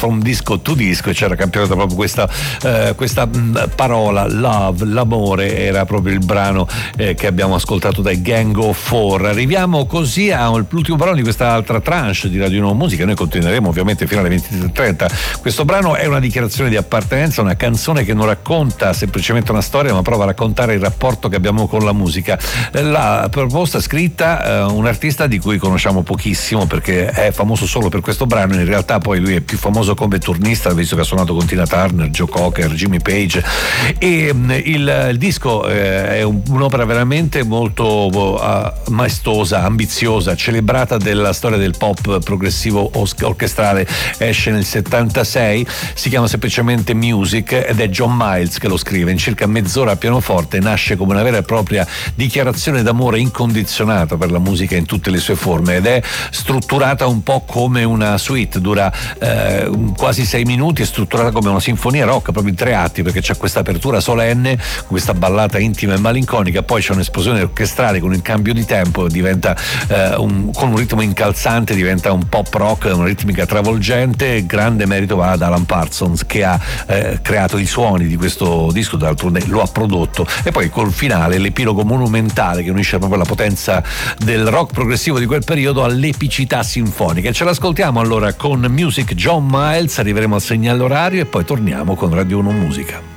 From Disco to Disco, e c'era campionata proprio questa parola, love, l'amore, era proprio il brano che abbiamo ascoltato dai Gang of Four. Arriviamo così all'ultimo brano di questa altra tranche di Radio Nuova Musica. Noi continueremo ovviamente fino alle 23:30. Questo brano è una dichiarazione di appartenenza, una canzone che non racconta semplicemente una storia, ma prova a raccontare il rapporto che abbiamo con la musica. La proposta scritta un artista di cui conosciamo pochissimo, perché è famoso solo per questo brano. In realtà poi lui è più famoso come turnista, visto che ha suonato con Tina Turner, Joe Cocker, Jimmy Page, e il disco è un'opera veramente molto maestosa, ambiziosa, celebrata della storia del pop progressivo orchestrale. Esce nel 76, si chiama semplicemente Music ed è John Miles che lo scrive. In circa mezz'ora a pianoforte nasce come una vera e propria dichiarazione d'amore incondizionata per la musica in tutte le sue forme, ed è strutturata un po' come una suite, dura quasi 6 minuti, è strutturata come una sinfonia rock, proprio in 3 atti, perché c'è questa apertura solenne, questa ballata intima e malinconica, poi c'è un'esplosione orchestrale con il cambio di tempo, diventa con un ritmo incalzante, diventa un pop rock, una ritmica travolgente. Grande merito va ad Alan Parsons, che ha creato i suoni di questo disco, d'altronde lo ha prodotto, e poi col finale l'epilogo monumentale che unisce proprio la potenza del rock progressivo di quel periodo all'epicità sinfonica. Ce l'ascoltiamo allora con Music, John Miles, arriveremo al segnale orario e poi torniamo con Radio 1 Musica.